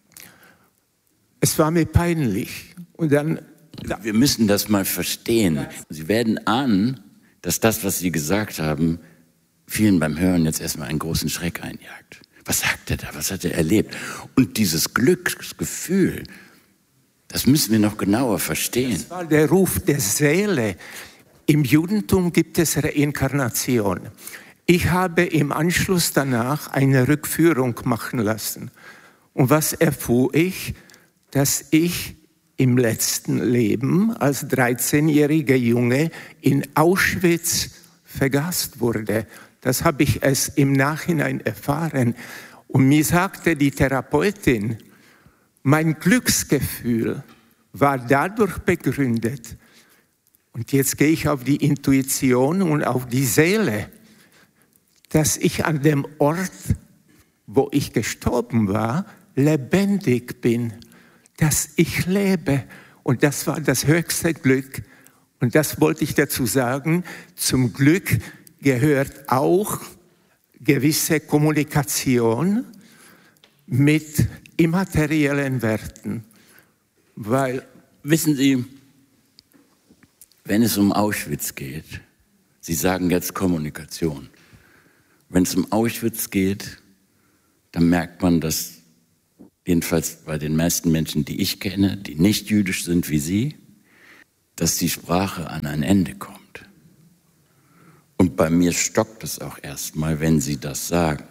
Es war mir peinlich. Und dann, wir müssen das mal verstehen. Sie werden ahnen, dass das, was Sie gesagt haben, vielen beim Hören jetzt erstmal einen großen Schreck einjagt. Was sagt er da? Was hat er erlebt? Und dieses Glücksgefühl, das müssen wir noch genauer verstehen. Das war der Ruf der Seele. Im Judentum gibt es Reinkarnation. Ich habe im Anschluss danach eine Rückführung machen lassen. Und was erfuhr ich? Dass ich im letzten Leben als dreizehnjähriger Junge in Auschwitz vergast wurde. Das habe ich erst im Nachhinein erfahren. Und mir sagte die Therapeutin, mein Glücksgefühl war dadurch begründet. Und jetzt gehe ich auf die Intuition und auf die Seele, dass ich an dem Ort, wo ich gestorben war, lebendig bin. Dass ich lebe. Und das war das höchste Glück. Und das wollte ich dazu sagen. Zum Glück gehört auch gewisse Kommunikation mit immateriellen Werten. Weil, wissen Sie, wenn es um Auschwitz geht, Sie sagen jetzt Kommunikation. Wenn es um Auschwitz geht, dann merkt man, dass jedenfalls bei den meisten Menschen, die ich kenne, die nicht jüdisch sind wie Sie, dass die Sprache an ein Ende kommt. Und bei mir stockt es auch erstmal, wenn Sie das sagen.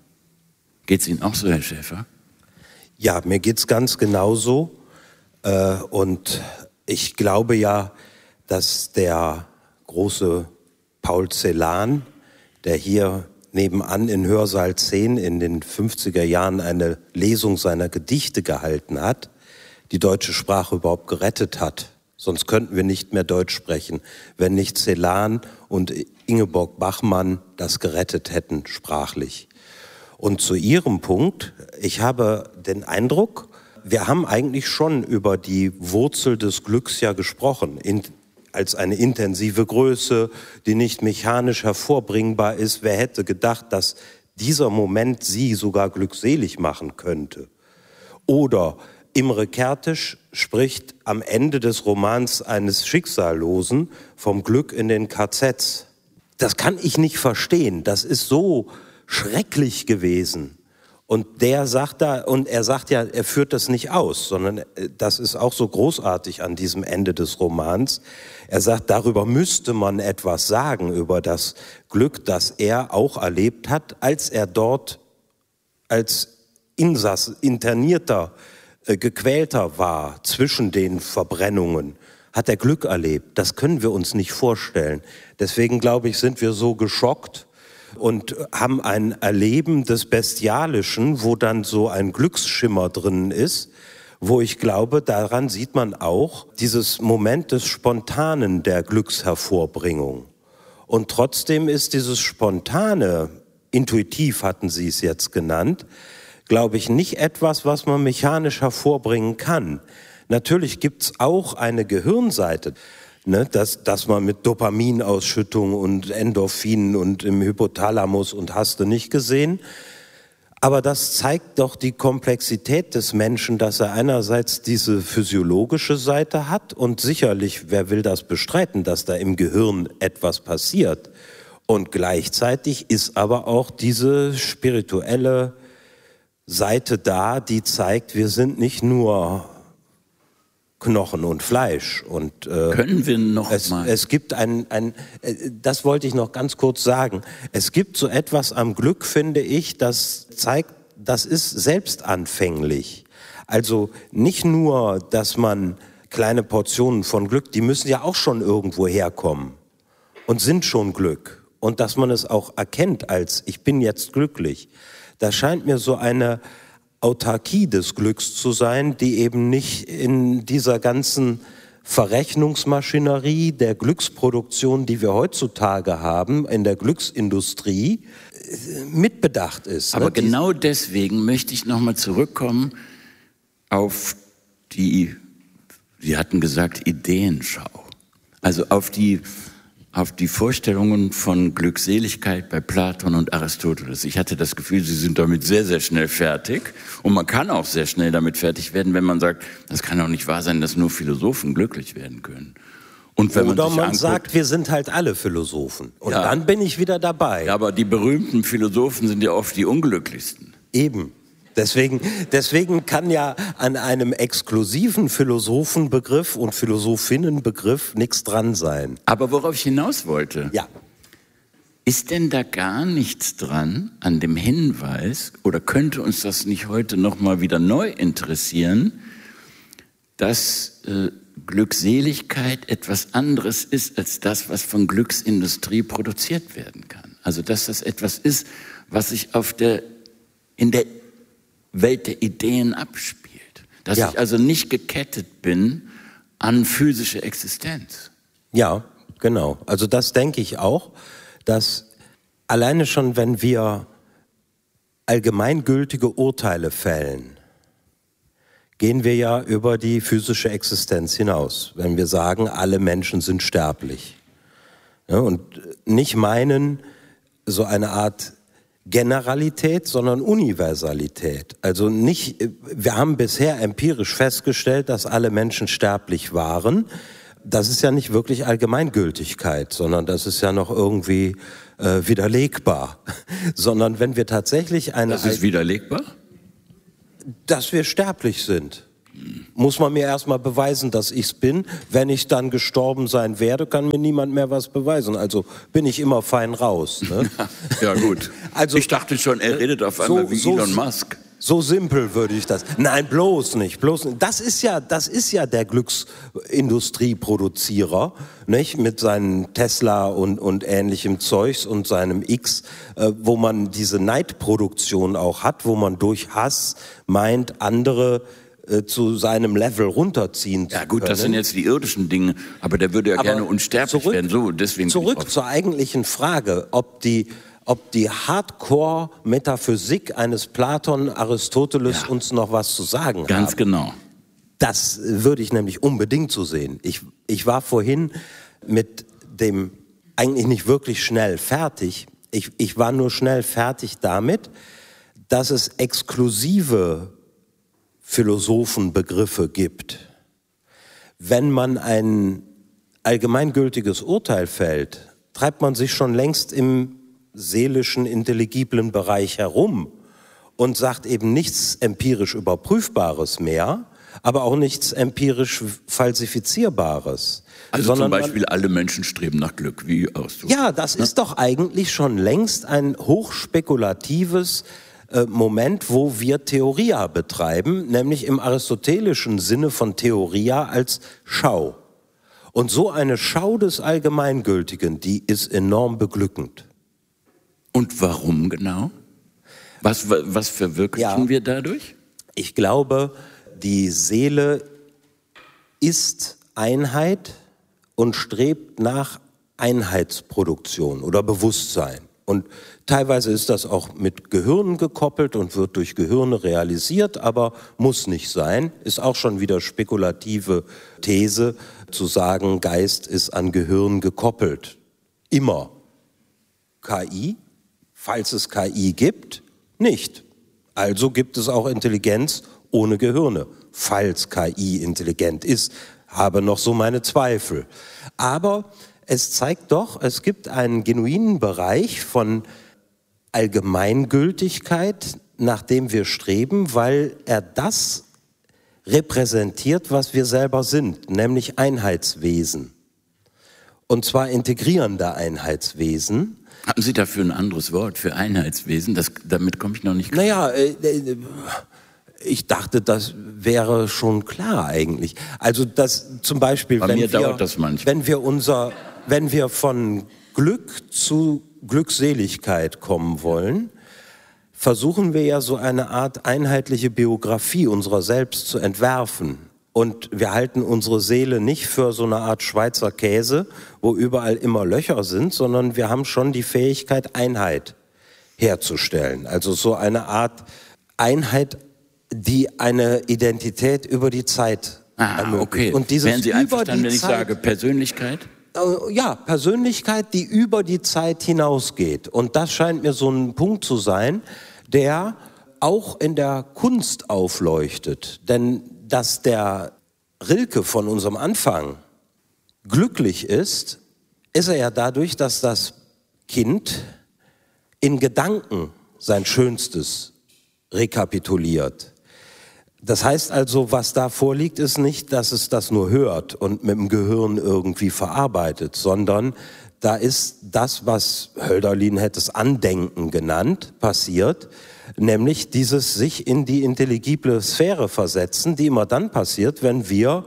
Geht es Ihnen auch so, Herr Schäfer? Ja, mir geht es ganz genauso. Äh, und ich glaube ja, dass der große Paul Celan, der hier nebenan in Hörsaal zehn in den fünfziger Jahren eine Lesung seiner Gedichte gehalten hat, die deutsche Sprache überhaupt gerettet hat. Sonst könnten wir nicht mehr Deutsch sprechen, wenn nicht Celan und Ingeborg Bachmann das gerettet hätten sprachlich. Und zu Ihrem Punkt, ich habe den Eindruck, wir haben eigentlich schon über die Wurzel des Glücks ja gesprochen, in, als eine intensive Größe, die nicht mechanisch hervorbringbar ist. Wer hätte gedacht, dass dieser Moment Sie sogar glückselig machen könnte? Oder Imre Kertész spricht am Ende des Romans eines Schicksallosen vom Glück in den K Zs. Das kann ich nicht verstehen. Das ist so schrecklich gewesen. Und der sagt da, und er sagt ja, er führt das nicht aus, sondern das ist auch so großartig an diesem Ende des Romans. Er sagt, darüber müsste man etwas sagen, über das Glück, das er auch erlebt hat, als er dort als Insass, Internierter, äh, Gequälter war zwischen den Verbrennungen. Hat er Glück erlebt. Das können wir uns nicht vorstellen. Deswegen, glaube ich, sind wir so geschockt und haben ein Erleben des Bestialischen, wo dann so ein Glücksschimmer drin ist, wo ich glaube, daran sieht man auch dieses Moment des Spontanen der Glückshervorbringung. Und trotzdem ist dieses Spontane, intuitiv hatten Sie es jetzt genannt, glaube ich, nicht etwas, was man mechanisch hervorbringen kann. Natürlich gibt's auch eine Gehirnseite, ne, dass, dass man mit Dopaminausschüttung und Endorphinen und im Hypothalamus und hast du nicht gesehen. Aber das zeigt doch die Komplexität des Menschen, dass er einerseits diese physiologische Seite hat und sicherlich, wer will das bestreiten, dass da im Gehirn etwas passiert. Und gleichzeitig ist aber auch diese spirituelle Seite da, die zeigt, wir sind nicht nur Knochen und Fleisch. Und, äh, Können wir noch es, mal? Es gibt ein, ein, das wollte ich noch ganz kurz sagen. Es gibt so etwas am Glück, finde ich, das zeigt, das ist selbstanfänglich. Also nicht nur, dass man kleine Portionen von Glück, die müssen ja auch schon irgendwo herkommen und sind schon Glück. Und dass man es auch erkennt als, ich bin jetzt glücklich. Das scheint mir so eine Autarkie des Glücks zu sein, die eben nicht in dieser ganzen Verrechnungsmaschinerie der Glücksproduktion, die wir heutzutage haben, in der Glücksindustrie, mitbedacht ist. Aber ne? genau deswegen möchte ich nochmal zurückkommen auf die, Sie hatten gesagt, Ideenschau. Also auf die, auf die Vorstellungen von Glückseligkeit bei Platon und Aristoteles. Ich hatte das Gefühl, Sie sind damit sehr, sehr schnell fertig. Und man kann auch sehr schnell damit fertig werden, wenn man sagt, das kann doch nicht wahr sein, dass nur Philosophen glücklich werden können. Und wenn Oder man, sich man anguckt, sagt, wir sind halt alle Philosophen. Und ja, dann bin ich wieder dabei. Ja, aber die berühmten Philosophen sind ja oft die unglücklichsten. Eben. Deswegen, deswegen kann ja an einem exklusiven Philosophenbegriff und Philosophinnenbegriff nichts dran sein. Aber worauf ich hinaus wollte, Ja. ist denn da gar nichts dran an dem Hinweis, oder könnte uns das nicht heute noch mal wieder neu interessieren, dass äh, Glückseligkeit etwas anderes ist als das, was von Glücksindustrie produziert werden kann. Also dass das etwas ist, was sich auf der, in der Welt der Ideen abspielt. Dass Ja. ich also nicht gekettet bin an physische Existenz. Ja, genau. Also das denke ich auch, dass alleine schon, wenn wir allgemeingültige Urteile fällen, gehen wir ja über die physische Existenz hinaus, wenn wir sagen, alle Menschen sind sterblich. Ja, und nicht meinen, so eine Art Generalität, sondern Universalität. Also nicht, wir haben bisher empirisch festgestellt, dass alle Menschen sterblich waren. das ist ja nicht wirklich Allgemeingültigkeit, sondern das ist ja noch irgendwie äh, widerlegbar. Sondern wenn wir tatsächlich eine... Das ist widerlegbar? Dass wir sterblich sind. Muss man mir erstmal beweisen, dass ich's bin. Wenn ich dann gestorben sein werde, kann mir niemand mehr was beweisen. Also bin ich immer fein raus. Ne? Ja gut. Also, ich dachte schon, er redet auf einmal so, wie so, Elon Musk. So simpel würde ich das. Nein, bloß nicht, bloß nicht. Das ist ja, das ist ja der Glücksindustrieproduzierer, nicht? Mit seinen Tesla und, und ähnlichem Zeugs und seinem X, äh, wo man diese Neidproduktion auch hat, wo man durch Hass meint, andere äh, zu seinem Level runterziehen zu Ja gut, können. das sind jetzt die irdischen Dinge, aber der würde ja Aber gerne unsterblich zurück, werden. So, deswegen zurück zur eigentlichen Frage, ob die ob die Hardcore-Metaphysik eines Platon, Aristoteles ja. uns noch was zu sagen Ganz haben. genau. Das würde ich nämlich unbedingt so sehen. Ich, ich war vorhin mit dem eigentlich nicht wirklich schnell fertig. Ich, ich war nur schnell fertig damit, dass es exklusive Philosophenbegriffe gibt. Wenn man ein allgemeingültiges Urteil fällt, treibt man sich schon längst im seelischen, intelligiblen Bereich herum und sagt eben nichts empirisch Überprüfbares mehr, aber auch nichts empirisch Falsifizierbares. Also zum Beispiel, alle Menschen streben nach Glück, wie Ausdruck. Ja, das ist doch eigentlich schon längst ein hochspekulatives äh, Moment, wo wir Theoria betreiben, nämlich im aristotelischen Sinne von Theoria als Schau. Und so eine Schau des Allgemeingültigen, die ist enorm beglückend. Und warum genau? Was, was verwirklichen ja, wir dadurch? Ich glaube, die Seele ist Einheit und strebt nach Einheitsproduktion oder Bewusstsein. Und teilweise ist das auch mit Gehirnen gekoppelt und wird durch Gehirne realisiert, aber muss nicht sein. Ist auch schon wieder spekulative These, zu sagen, Geist ist an Gehirn gekoppelt. Immer. K I? Falls es K I gibt, nicht. Also gibt es auch Intelligenz ohne Gehirne. Falls K I intelligent ist, habe noch so meine Zweifel. Aber es zeigt doch, es gibt einen genuinen Bereich von Allgemeingültigkeit, nach dem wir streben, weil er das repräsentiert, was wir selber sind, nämlich Einheitswesen. Und zwar integrierende Einheitswesen. Haben Sie dafür ein anderes Wort für Einheitswesen? Das, damit komme ich noch nicht klar. Naja, äh, äh, ich dachte, das wäre schon klar eigentlich. Also das zum Beispiel, Bei wenn mir wir, dauert das manchmal. wenn wir unser, wenn wir von Glück zu Glückseligkeit kommen wollen, versuchen wir ja so eine Art einheitliche Biografie unserer selbst zu entwerfen. Und wir halten unsere Seele nicht für so eine Art Schweizer Käse, wo überall immer Löcher sind, sondern wir haben schon die Fähigkeit, Einheit herzustellen. Also so eine Art Einheit, die eine Identität über die Zeit ah, ermöglicht. Okay. Und dieses Wären Sie einverstanden, über die wenn ich Zeit, sage Persönlichkeit? Ja, Persönlichkeit, die über die Zeit hinausgeht. Und das scheint mir so ein Punkt zu sein, der auch in der Kunst aufleuchtet. Denn dass der Rilke von unserem Anfang glücklich ist, ist er ja dadurch, dass das Kind in Gedanken sein Schönstes rekapituliert. Das heißt also, was da vorliegt, ist nicht, dass es das nur hört und mit dem Gehirn irgendwie verarbeitet, sondern da ist das, was Hölderlin hätte es Andenken genannt, passiert, nämlich dieses sich in die intelligible Sphäre versetzen, die immer dann passiert, wenn wir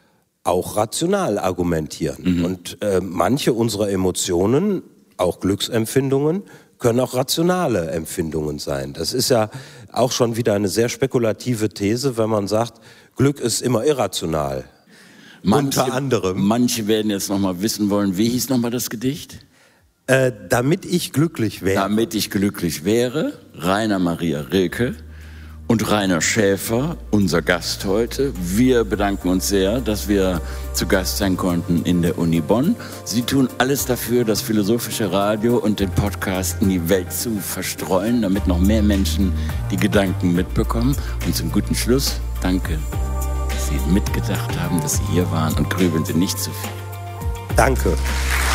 auch rational argumentieren. Mhm. Und äh, manche unserer Emotionen, auch Glücksempfindungen, können auch rationale Empfindungen sein. Das ist ja auch schon wieder eine sehr spekulative These, wenn man sagt, Glück ist immer irrational. Manche, Unter anderem. Manche werden jetzt noch mal wissen wollen, wie hieß noch mal das Gedicht? Äh, damit ich glücklich wäre. Damit ich glücklich wäre, Rainer Maria Rilke und Rainer Schäfer, unser Gast heute. Wir bedanken uns sehr, dass wir zu Gast sein konnten in der Uni Bonn. Sie tun alles dafür, das philosophische Radio und den Podcast in die Welt zu verstreuen, damit noch mehr Menschen die Gedanken mitbekommen. Und zum guten Schluss, danke, dass Sie mitgedacht haben, dass Sie hier waren und grübeln Sie nicht zu viel. Danke.